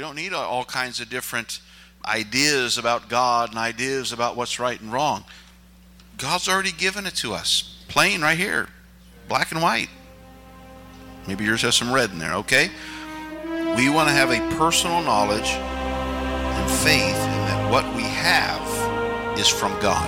don't need all kinds of different ideas about God and ideas about what's right and wrong. God's already given it to us, plain right here, black and white. Maybe yours has some red in there, okay? We want to have a personal knowledge and faith in that what we have is from God.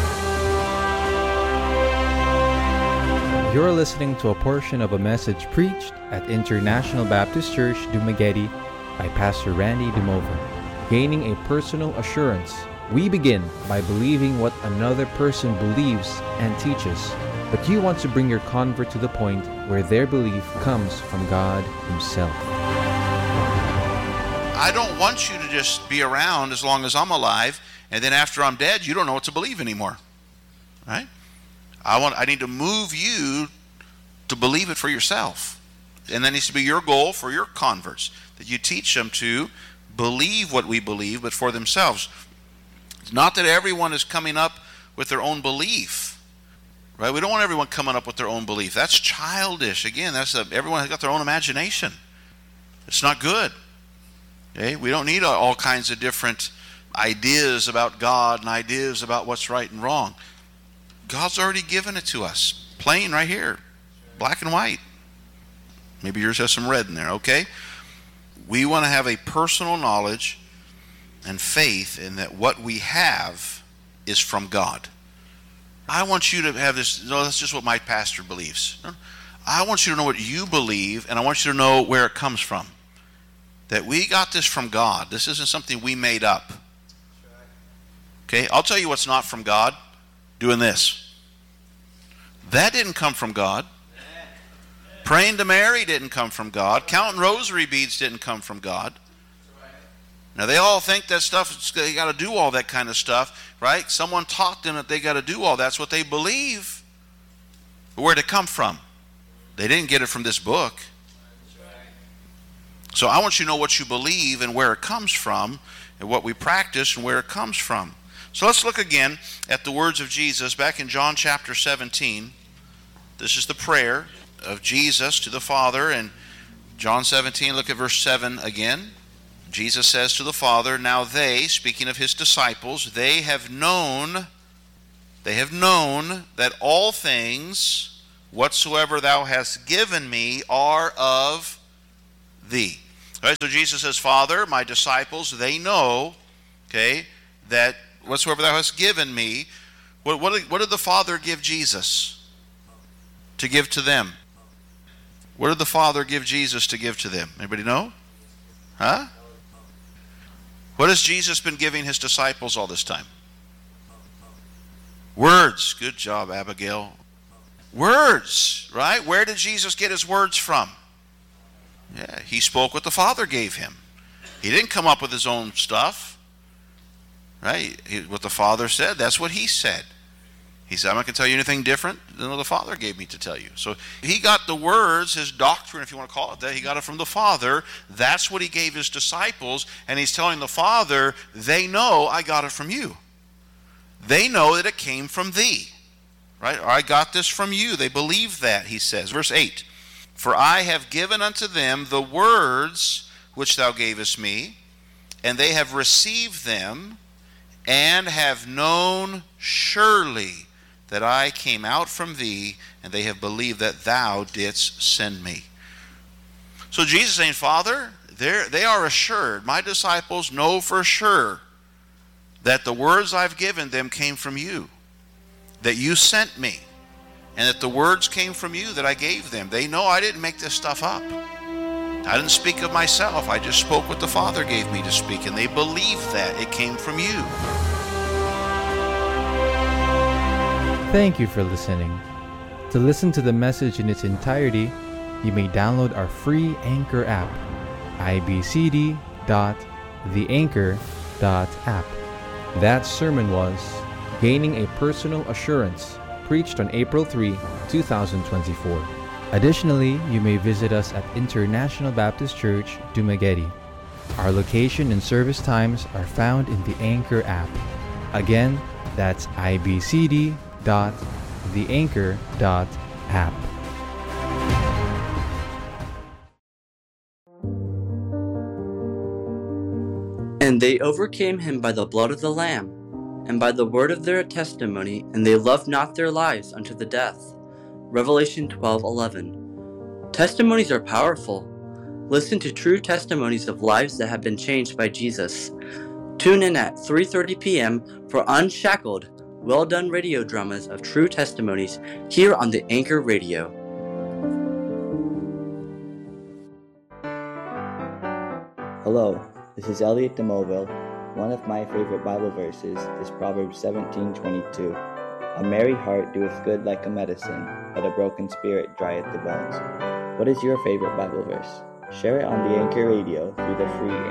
You're listening to a portion of a message preached at International Baptist Church, Dumaguete by Pastor Randy Dumover. Gaining a personal assurance. We begin by believing what another person believes and teaches. But you want to bring your convert to the point where their belief comes from God Himself. I don't want you to just be around as long as I'm alive, and then after I'm dead, you don't know what to believe anymore. Right? I need to move you to believe it for yourself. And that needs to be your goal for your converts, that you teach them to believe what we believe, but for themselves. It's not that everyone is coming up with their own belief, right? We don't want everyone coming up with their own belief. That's childish. Again, everyone has got their own imagination. It's not good. Okay? We don't need all kinds of different ideas about God and ideas about what's right and wrong. God's already given it to us, plain right here, black and white. Maybe yours has some red in there, okay? We want to have a personal knowledge and faith in that what we have is from God. I want you to have this, no, that's just what my pastor believes. I want you to know what you believe, and I want you to know where it comes from. That we got this from God. This isn't something we made up. Okay, I'll tell you what's not from God. Doing this. That didn't come from God. Praying to Mary didn't come from God. Counting rosary beads didn't come from God. Now they all think that stuff, they got to do all that kind of stuff, right? Someone taught them that they got to do all that. That's what they believe. But where'd it come from? They didn't get it from this book. So I want you to know what you believe and where it comes from, and what we practice and where it comes from. So let's look again at the words of Jesus back in John chapter 17. This is the prayer of Jesus to the Father. In John 17, look at verse 7 again. Jesus says to the Father, "Now they," speaking of His disciples, they have known that all things whatsoever Thou hast given me are of Thee. All right, so Jesus says, Father, my disciples, they know, okay, that whatsoever Thou hast given me. What did the Father give Jesus to give to them? What did the Father give Jesus to give to them? Anybody know? Huh? What has Jesus been giving His disciples all this time? Words. Good job, Abigail. Words, right? Where did Jesus get His words from? Yeah, He spoke what the Father gave Him. He didn't come up with His own stuff. Right? What the Father said, that's what He said. He said, I'm not going to tell you anything different than what the Father gave me to tell you. So He got the words, His doctrine, if you want to call it that, He got it from the Father. That's what He gave His disciples. And He's telling the Father, they know I got it from you. They know that it came from Thee. Right? I got this from you. They believe that, He says. Verse 8, "For I have given unto them the words which Thou gavest me, and they have received them, and have known surely that I came out from Thee, and they have believed that Thou didst send me." So Jesus is saying, Father, they are assured, my disciples know for sure that the words I've given them came from You, that You sent me, and that the words came from You that I gave them. They know I didn't make this stuff up. I didn't speak of myself. I just spoke what the Father gave me to speak, and they believe that it came from You. Thank you for listening. To listen to the message in its entirety, you may download our free Anchor app, ibcd.theanchor.app. That sermon was Gaining a Personal Assurance, preached on April 3, 2024. Additionally, you may visit us at International Baptist Church, Dumaguete. Our location and service times are found in the Anchor app. Again, that's ibcd.theanchor.app. And they overcame him by the blood of the Lamb, and by the word of their testimony, and they loved not their lives unto the death. Revelation 12:11. Testimonies are powerful. Listen to true testimonies of lives that have been changed by Jesus. Tune in at 3:30 p.m. for Unshackled, well-done radio dramas of true testimonies here on the Anchor Radio. Hello, this is Elliot de Moville. One of my favorite Bible verses is Proverbs 17:22. A merry heart doeth good like a medicine, but a broken spirit drieth the bones. What is your favorite Bible verse? Share it on the Anchor Radio through the free